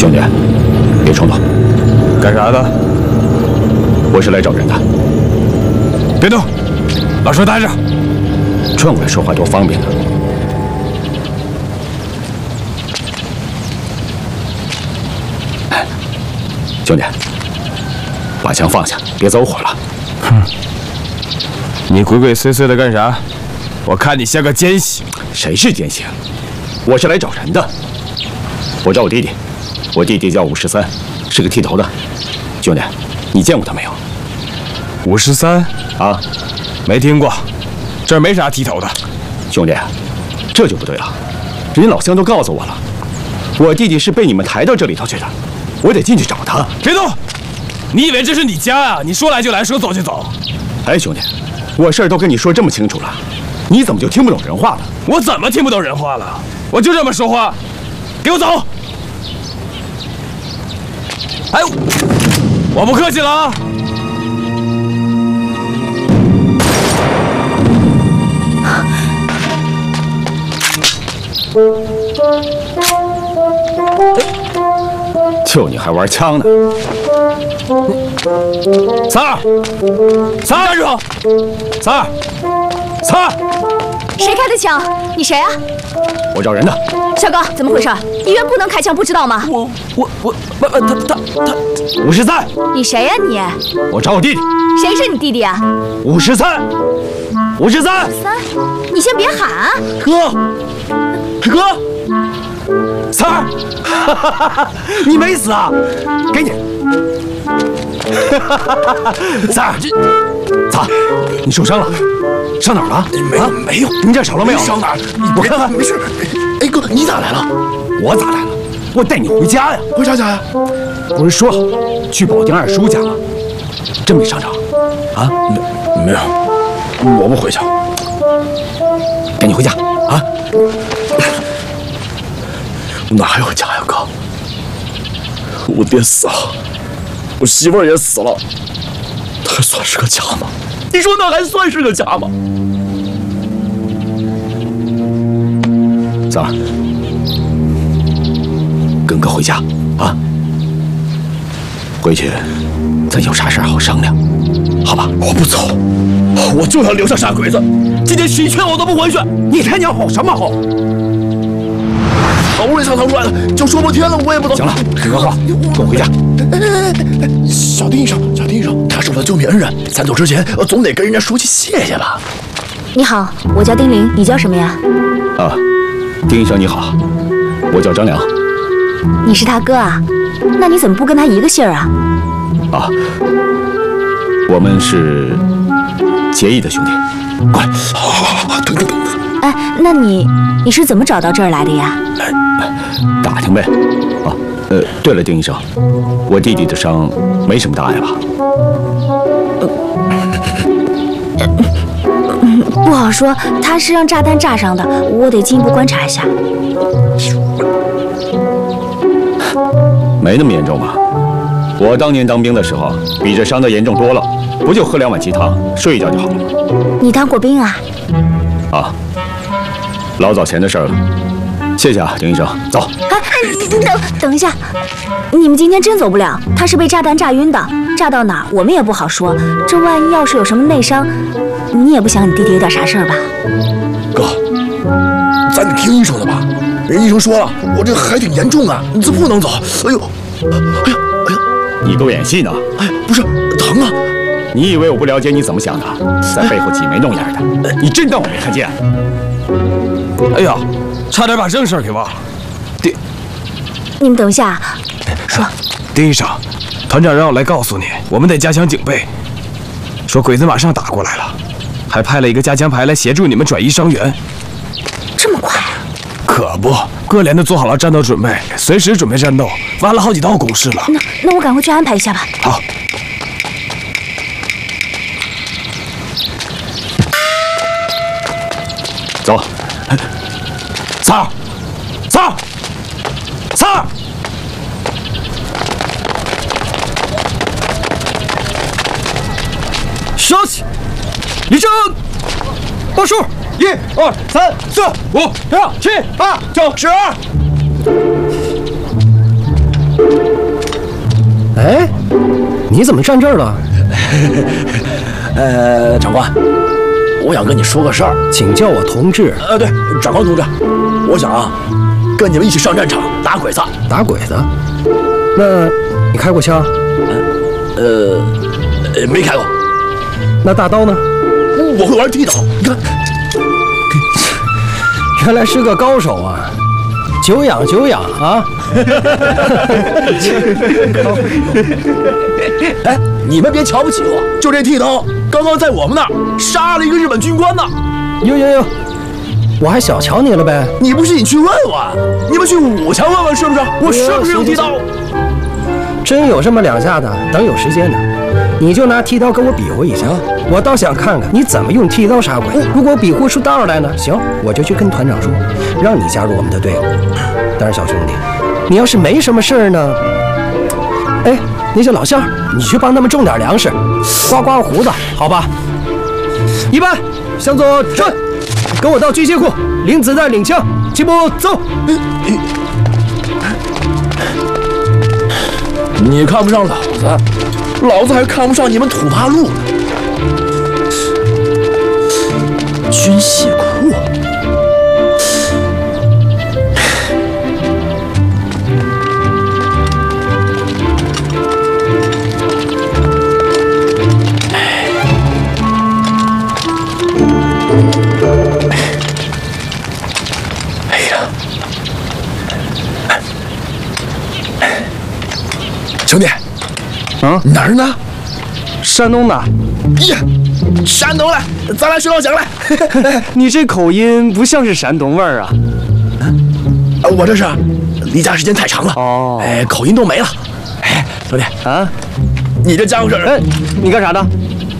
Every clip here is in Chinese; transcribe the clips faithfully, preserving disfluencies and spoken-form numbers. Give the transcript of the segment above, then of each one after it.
兄弟，别冲动。 干啥的？ 我是来找人的。 别动，老实待着。 转过来说话多方便呢。哎，兄弟，把枪放下，别走火了。 哼，你鬼鬼祟祟的干啥？我看你像个奸细。 谁是奸细？我是来找人的。我找我弟弟，我弟弟叫武十三，是个剃头的。兄弟，你见过他没有？ 武十三啊， 没听过。这儿没啥剃头的。 兄弟，这就不对了。人家老乡都告诉我了，我弟弟是被你们抬到这里头去的，我得进去找他。 别动！你以为这是你家啊？你说来就来，说走就走。 哎，兄弟，我事儿都跟你说这么清楚了，你怎么就听不懂人话了？ 我怎么听不懂人话了？我就这么说话。给我走！哎，我不客气了啊！ 就你还玩枪呢！ 三儿，三儿，站住！三儿，三儿， 谁开的枪？你谁啊？ 我找人的。 小高，怎么回事？医院不能开枪，不知道吗？ 我我我，不不，他他他， 武十三。 你谁呀你？ 我找我弟弟。 谁是你弟弟啊？ 武十三。武十三。 三，你先别喊啊！ 哥，哥，三儿，你没死啊？给你。三儿，这，咋？你受伤了？伤哪儿了？ 没有，没有。 你这手了没有？ 伤哪儿？ 我看看。 没事。哎，哥，你咋来了？ 我咋来了？我带你回家呀。 回啥家呀？ 不是说好去保定二叔家吗？真没上着？啊？ 没没有，我不回去。 带你回家啊！ 我哪还有家呀，哥？我爹死了，我媳妇儿也死了，那还算是个家吗？你说那还算是个家吗？ 三儿，跟哥回家啊！回去咱有啥事儿好商量，好吧？ 我不走，我就要留下傻鬼子。今天谁劝我都不回去。 你看你要吼什么吼？ 好不容易才逃出来的，就说破天了，我也不走。 行了，听哥话，跟我回家。 小丁医生，小丁医生，他是我的救命恩人，咱走之前总得跟人家说句谢谢吧。 你好，我叫丁玲，你叫什么呀？ 啊，丁医生你好，我叫张良。 你是他哥啊？那你怎么不跟他一个姓儿啊？ 啊，我们是结义的兄弟。过来， 好好好，等等等等。 哎，那你你是怎么找到这儿来的呀？ 打听呗。啊，呃，对了，丁医生，我弟弟的伤没什么大碍吧？ 不好说，他是让炸弹炸伤的，我得进一步观察一下。 没那么严重吧？我当年当兵的时候，比这伤的严重多了，不就喝两碗鸡汤，睡一觉就好了吗？ 你当过兵啊？ 啊，老早前的事儿了。谢谢啊，丁医生，走。 哎哎，你等等一下，你们今天真走不了，他是被炸弹炸晕的，炸到哪儿我们也不好说。这万一要是有什么内伤，你也不想你弟弟有点啥事儿吧？ 哥，咱得听医生的吧？人医生说了，我这还挺严重啊，这不能走。哎呦，哎呀，哎呀， 你给我演戏呢？ 哎呀，不是疼啊！ 你以为我不了解你怎么想的，在背后挤眉弄眼的？你真当我没看见？ 哎呀，差点把正事儿给忘了。丁， 你们等一下，说。 丁医生，团长让我来告诉你，我们得加强警备。说鬼子马上打过来了，还派了一个加强排来协助你们转移伤员。 这么快啊？ 可不，各连都做好了战斗准备，随时准备战斗，挖了好几道工事了。 那那我赶快去安排一下吧。 好。 走，三儿，三儿，三儿， 消息，立正，报数，一、二、三、四、五、六、七、八、九、十。 你怎么站这儿了？ 呃，长官，我想跟你说个事儿， 请叫我同志。 呃，对，长官同志，我想啊，跟你们一起上战场打鬼子。 打鬼子？那你开过枪？ 呃，呃，没开过。 那大刀呢？ 我会玩剃刀，你看。 原来是个高手啊！久仰久仰啊！ 哎，你们别瞧不起我，就这剃刀，刚刚在我们那儿杀了一个日本军官呢。 呦呦呦，我还小瞧你了呗？ 你不信你去问问，你们去武强问问是不是？我是不是用剃刀？ 真有这么两下的，等有时间呢，你就拿剃刀跟我比划一下，我倒想看看你怎么用剃刀杀鬼。如果比划出道来呢，行，我就去跟团长说，让你加入我们的队伍。但是小兄弟，你要是没什么事儿呢，哎，那些老乡，你去帮他们种点粮食，刮刮胡子，好吧？一班向左转，跟我到军械库领子弹、领枪，齐步走。 你看不上老子，老子还看不上你们土八路呢。军械库，哎呀，兄弟， 啊， 哪儿呢？ 山东的。 呀，山东来，咱来石头井来。 你这口音不像是山东味儿啊！ 啊，我这是离家时间太长了， 哦， 哎，口音都没了。哎，兄弟啊， 你这家伙事儿， 哎，你干啥的？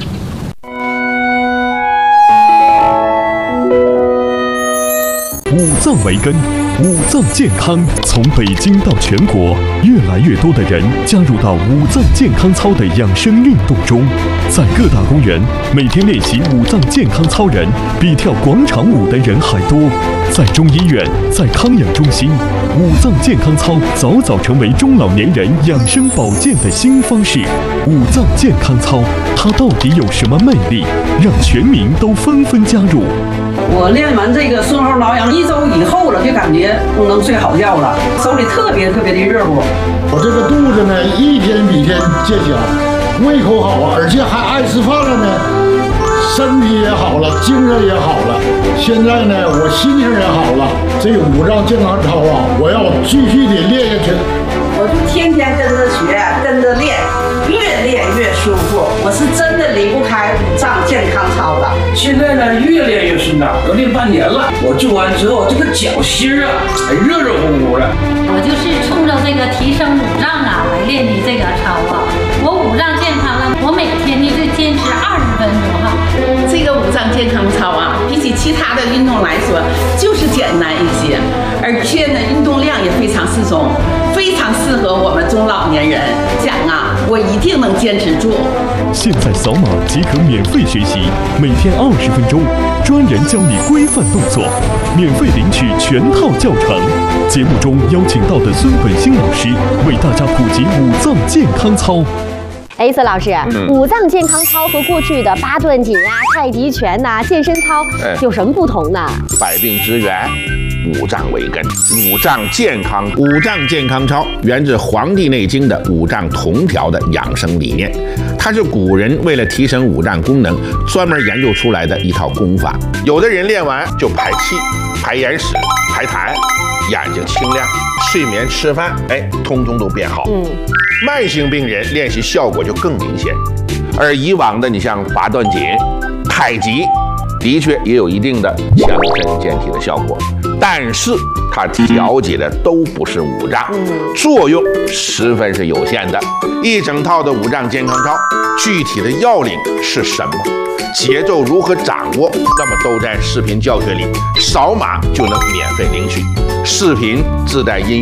五脏为根，五脏健康从北京到全国，越来越多的人加入到五脏健康操的养生运动中。在各大公园，每天练习五脏健康操人比跳广场舞的人还多。在中医院，在康养中心，五脏健康操早早成为中老年人养生保健的新方式。五脏健康操，它到底有什么魅力，让全民都纷纷加入？ 我练完这个顺后挠痒一周以后了，就感觉不能睡好觉了，手里特别特别的热乎。 我这个肚子呢，一天比天见小，胃口好，而且还爱吃饭了呢，身体也好了，精神也好了。现在呢，我心情也好了。这个五脏健康操啊，我要继续的练下去。 我就天天跟着学，跟着练，越练越舒服。我是真的离不开五脏健康操的。 现在呢，越练越顺畅，都练半年了。我做完之后，这个脚心儿啊，还热热乎乎的。 我就是冲着这个提升五脏啊来练的这个操啊。我五脏健康了，我每天呢就坚持二十分钟哈。 这个五脏健康操啊，比起其他的运动来说，就是简单一些，而且呢，运动量也非常适中，非常适合我们中老年人。讲啊，我一定能坚持住。 现在扫码即可免费学习，每天二十分钟，专人教你规范动作，免费领取全套教程。节目中邀请到的孙本兴老师为大家普及五脏健康操。 哎，孙老师，嗯、五脏健康操和过去的八段锦啊、太极拳呐、啊、健身操有什么不同呢？ 百病之源，五脏为根，五脏健康。五脏健康操源自《黄帝内经》的五脏同调的养生理念，它是古人为了提升五脏功能专门研究出来的一套功法。有的人练完就排气、排眼屎、排痰，眼睛清亮，睡眠、吃饭，哎，通通都变好。嗯。慢性病人练习效果就更明显，而以往的你像八段锦、太极，的确也有一定的强身健体的效果，但是它调节的都不是五脏，作用十分是有限的。一整套的五脏健康操，具体的要领是什么？节奏如何掌握？那么都在视频教学里，扫码就能免费领取。视频自带音乐，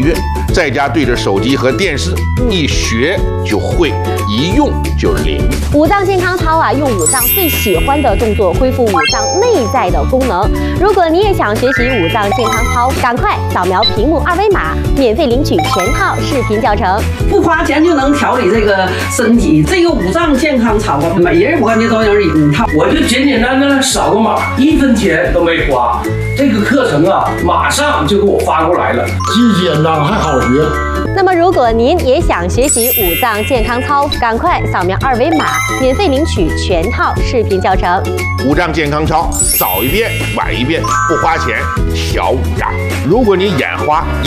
在家对着手机和电视，一学就会，一用就灵。 五脏健康操啊，用五脏最喜欢的动作恢复五脏内在的功能。如果你也想学习五脏健康操，赶快扫描屏幕二维码，免费领取全套视频教程， 不花钱就能调理这个身体。这个五脏健康操啊，每人我感觉都有一套。 我就简简单单扫个码，一分钱都没花。这个课程啊，马上就给我发过来了， 既简单还好学。 那么，如果您也想学习五脏健康操，赶快扫描二维码，免费领取全套视频教程。 五脏健康操，早一遍晚一遍，不花钱，小五脏。如果你眼花。